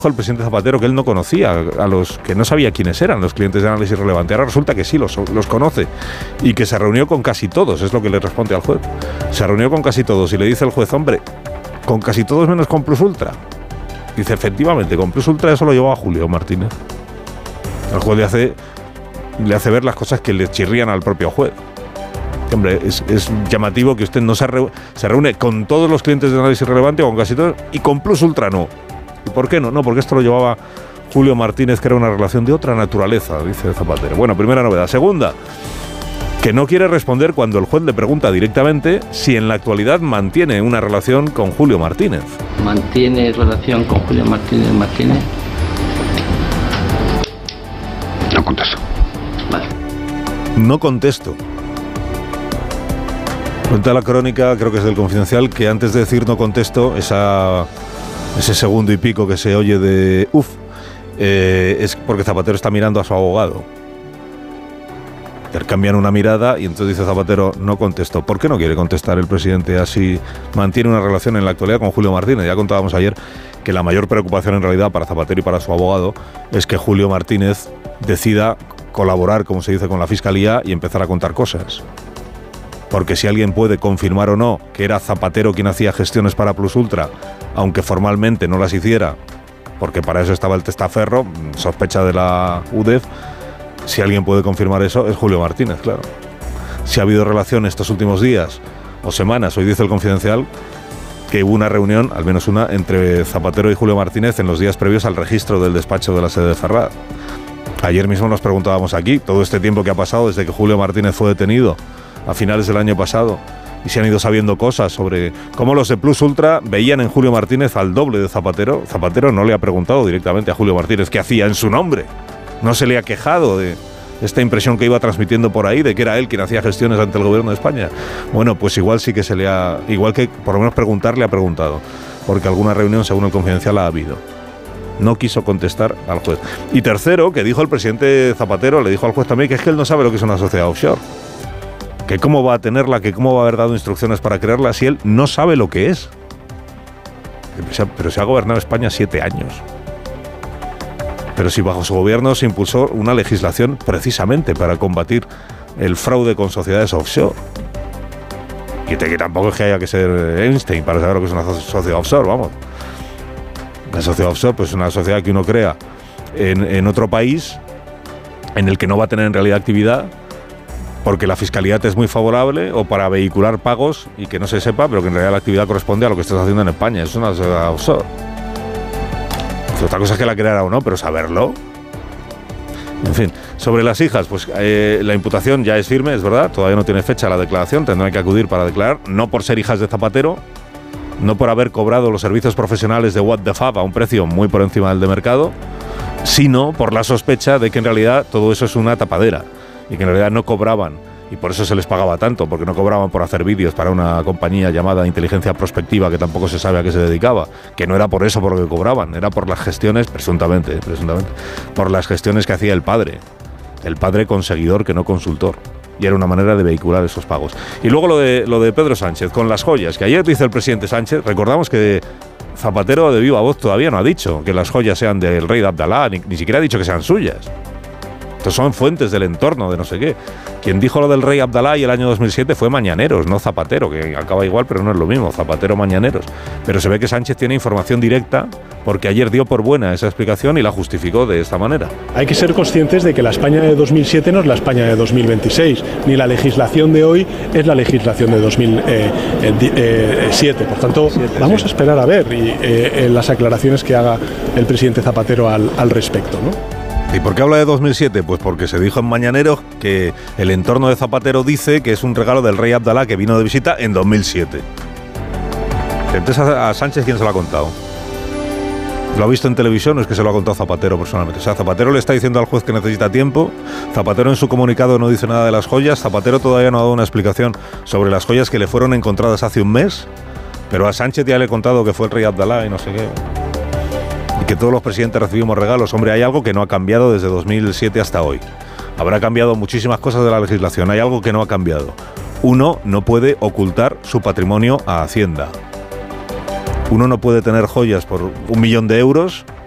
el presidente Zapatero que él no conocía, a los que no sabía quiénes eran los clientes de análisis relevante. Ahora resulta que sí, los conoce y que se reunió con casi todos, es lo que le responde al juez. Se reunió con casi todos y le dice el juez, hombre, con casi todos menos con Plus Ultra. Dice, efectivamente, con Plus Ultra eso lo llevaba Julio Martínez. El juez le hace ver las cosas que le chirrían al propio juez. Hombre, es llamativo que usted no se reúne con todos los clientes de análisis relevante o con casi todos y con Plus Ultra no. ¿Y por qué no? No, porque esto lo llevaba Julio Martínez, que era una relación de otra naturaleza, dice Zapatero. Bueno, primera novedad. Segunda, que no quiere responder cuando el juez le pregunta directamente si en la actualidad mantiene una relación con Julio Martínez. ¿Mantiene relación con Julio Martínez? No contesto. Vale. No contesto. Cuenta la crónica, creo que es del Confidencial, que antes de decir no contesto, ese segundo y pico que se oye de es porque Zapatero está mirando a su abogado. Intercambian una mirada y entonces dice Zapatero, no contesto. ¿Por qué no quiere contestar el presidente así? Mantiene una relación en la actualidad con Julio Martínez. Ya contábamos ayer que la mayor preocupación en realidad para Zapatero y para su abogado es que Julio Martínez decida colaborar, como se dice, con la Fiscalía y empezar a contar cosas. Porque si alguien puede confirmar o no que era Zapatero quien hacía gestiones para Plus Ultra, aunque formalmente no las hiciera, porque para eso estaba el testaferro, sospecha de la UDEF, si alguien puede confirmar eso es Julio Martínez, claro. Si ha habido relación estos últimos días o semanas, hoy dice el Confidencial que hubo una reunión, al menos una, entre Zapatero y Julio Martínez en los días previos al registro del despacho de la sede de Ferraz. Ayer mismo nos preguntábamos aquí, todo este tiempo que ha pasado desde que Julio Martínez fue detenido a finales del año pasado, y se han ido sabiendo cosas sobre cómo los de Plus Ultra veían en Julio Martínez al doble de Zapatero. Zapatero no le ha preguntado directamente a Julio Martínez qué hacía en su nombre. No se le ha quejado de esta impresión que iba transmitiendo por ahí de que era él quien hacía gestiones ante el gobierno de España. Bueno, pues igual sí que igual que por lo menos preguntar le ha preguntado, porque alguna reunión, según el Confidencial, ha habido. No quiso contestar al juez. Y tercero, que dijo el presidente Zapatero, le dijo al juez también que es que él no sabe lo que es una sociedad offshore. Que cómo va a tenerla, que cómo va a haber dado instrucciones para crearla si él no sabe lo que es. Pero se ha gobernado España 7 años. Pero si bajo su gobierno se impulsó una legislación precisamente para combatir el fraude con sociedades offshore. Y que tampoco es que haya que ser Einstein para saber lo que es una sociedad offshore, vamos. La sociedad offshore pues es una sociedad que uno crea en otro país en el que no va a tener en realidad actividad porque la fiscalidad es muy favorable o para vehicular pagos y que no se sepa, pero que en realidad la actividad corresponde a lo que estás haciendo en España. Es una sociedad offshore. Otra cosa es que la creara o no, pero saberlo. En fin, sobre las hijas, pues la imputación ya es firme, es verdad, todavía no tiene fecha la declaración, tendrán que acudir para declarar, no por ser hijas de Zapatero, no por haber cobrado los servicios profesionales de What the Fab a un precio muy por encima del de mercado, sino por la sospecha de que en realidad todo eso es una tapadera y que en realidad no cobraban, y por eso se les pagaba tanto, porque no cobraban por hacer vídeos para una compañía llamada Inteligencia Prospectiva, que tampoco se sabe a qué se dedicaba, que no era por eso por lo que cobraban, era por las gestiones, presuntamente, por las gestiones que hacía el padre conseguidor que no consultor, y era una manera de vehicular esos pagos. Y luego lo de Pedro Sánchez, con las joyas, que ayer dice el presidente Sánchez, recordamos que Zapatero de viva voz todavía no ha dicho que las joyas sean del rey de Abdalá, ni siquiera ha dicho que sean suyas. Estos son fuentes del entorno, de no sé qué. Quien dijo lo del rey Abdalá y el año 2007 fue Mañaneros, no Zapatero, que acaba igual, pero no es lo mismo, Zapatero Mañaneros. Pero se ve que Sánchez tiene información directa porque ayer dio por buena esa explicación y la justificó de esta manera. Hay que ser conscientes de que la España de 2007 no es la España de 2026, ni la legislación de hoy es la legislación de 2007. Por tanto, vamos a esperar a ver las aclaraciones que haga el presidente Zapatero al respecto, ¿no? ¿Y por qué habla de 2007? Pues porque se dijo en Mañaneros que el entorno de Zapatero dice que es un regalo del rey Abdalá que vino de visita en 2007. Entonces a Sánchez, ¿quién se lo ha contado? ¿Lo ha visto en televisión o es que se lo ha contado Zapatero personalmente? O sea, Zapatero le está diciendo al juez que necesita tiempo, Zapatero en su comunicado no dice nada de las joyas, Zapatero todavía no ha dado una explicación sobre las joyas que le fueron encontradas hace un mes, pero a Sánchez ya le he contado que fue el rey Abdalá y no sé qué... y que todos los presidentes recibimos regalos. Hombre, hay algo que no ha cambiado desde 2007 hasta hoy. Habrá cambiado muchísimas cosas de la legislación. Hay algo que no ha cambiado. Uno no puede ocultar su patrimonio a Hacienda. Uno no puede tener joyas por 1 millón de euros